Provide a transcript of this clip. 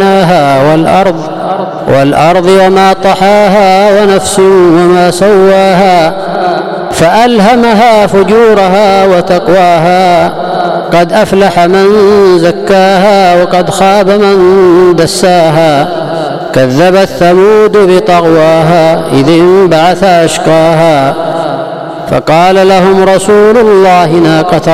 والأرض وما طحاها ونفس وما سواها فألهمها فجورها وتقواها قد أفلح من زكاها وقد خاب من دساها كذبت ثمود بطغواها إذ انبعث أشقاها فقال لهم رسول الله ناقة